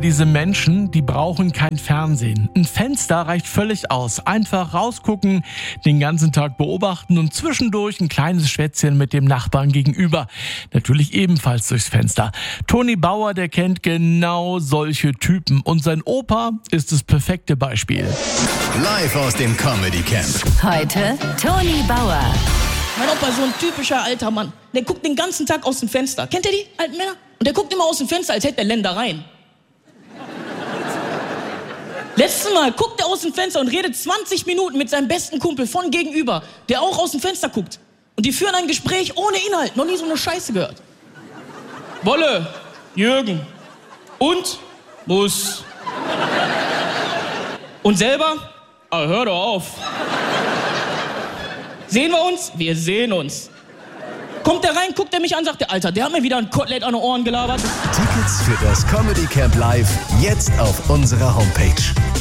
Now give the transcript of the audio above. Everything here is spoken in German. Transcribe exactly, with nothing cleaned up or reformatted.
Diese Menschen, die brauchen kein Fernsehen. Ein Fenster reicht völlig aus. Einfach rausgucken, den ganzen Tag beobachten und zwischendurch ein kleines Schwätzchen mit dem Nachbarn gegenüber. Natürlich ebenfalls durchs Fenster. Toni Bauer, der kennt genau solche Typen. Und sein Opa ist das perfekte Beispiel. Live aus dem Comedy Camp. Heute Toni Bauer. Mein Opa ist so ein typischer alter Mann. Der guckt den ganzen Tag aus dem Fenster. Kennt ihr die alten Männer? Und der guckt immer aus dem Fenster, als hätte er Ländereien. Letztes Mal guckt er aus dem Fenster und redet zwanzig Minuten mit seinem besten Kumpel von gegenüber, der auch aus dem Fenster guckt. Und die führen ein Gespräch ohne Inhalt. Noch nie so eine Scheiße gehört. Wolle, Jürgen und muss. Und selber? Ah, hör doch auf. Sehen wir uns? Wir sehen uns. Kommt der rein, guckt er mich an, sagt der, Alter, der hat mir wieder ein Kotelett an den Ohren gelabert. Tickets für das Comedy Camp Live jetzt auf unserer Homepage.